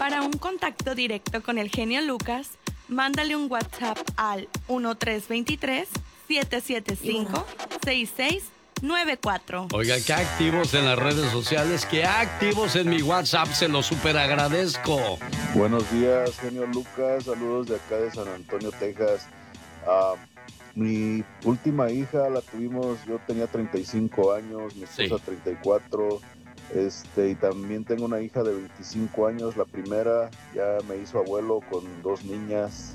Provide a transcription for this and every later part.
Para un contacto directo con el genio Lucas, mándale un WhatsApp al 1323-775-6694. Oiga, qué activos en las redes sociales, qué activos en mi WhatsApp, se lo súper agradezco. Buenos días, genio Lucas, saludos de acá de San Antonio, Texas. Mi última hija la tuvimos, yo tenía 35 años, mi esposa 34, y también tengo una hija de 25 años, la primera ya me hizo abuelo con 2 niñas.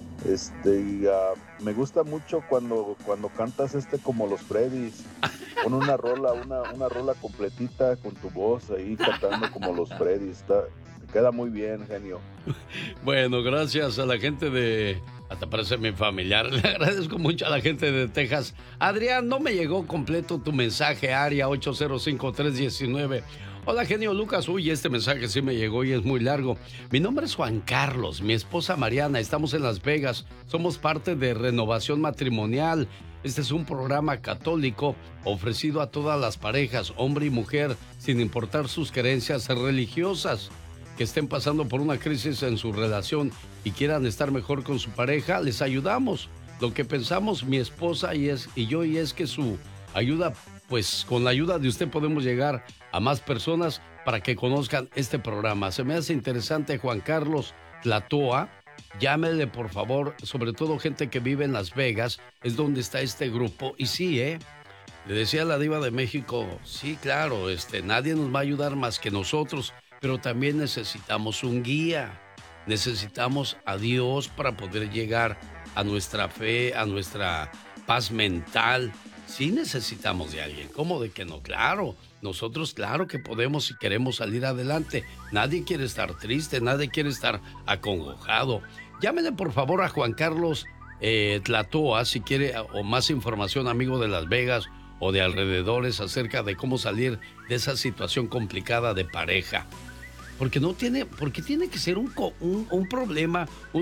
Me gusta mucho cuando cantas como los Freddys, con una rola completita con tu voz ahí cantando como los Freddys, queda muy bien, genio. Bueno, gracias a la gente de... Hasta parece mi familiar. Le agradezco mucho a la gente de Texas. Adrián, no me llegó completo tu mensaje, área 805-319. Hola, genio Lucas. Uy, este mensaje sí me llegó y es muy largo. Mi nombre es Juan Carlos, mi esposa Mariana. Estamos en Las Vegas. Somos parte de Renovación Matrimonial. Este es un programa católico ofrecido a todas las parejas, hombre y mujer, sin importar sus creencias religiosas, que estén pasando por una crisis en su relación y quieran estar mejor con su pareja. Les ayudamos. Lo que pensamos mi esposa y yo es que su ayuda, pues con la ayuda de usted podemos llegar a más personas para que conozcan este programa. Se me hace interesante, Juan Carlos Tlatoa. Llámele, por favor, sobre todo gente que vive en Las Vegas, es donde está este grupo. Y sí, le decía la diva de México, sí, claro, nadie nos va a ayudar más que nosotros, pero también necesitamos un guía. Necesitamos a Dios para poder llegar a nuestra fe, a nuestra paz mental. Sí necesitamos de alguien. ¿Cómo de que no? Claro, nosotros claro que podemos y queremos salir adelante. Nadie quiere estar triste, nadie quiere estar acongojado. Llámenle por favor a Juan Carlos Tlatoa si quiere o más información, amigo de Las Vegas o de alrededores, acerca de cómo salir de esa situación complicada de pareja. Porque tiene que ser un problema,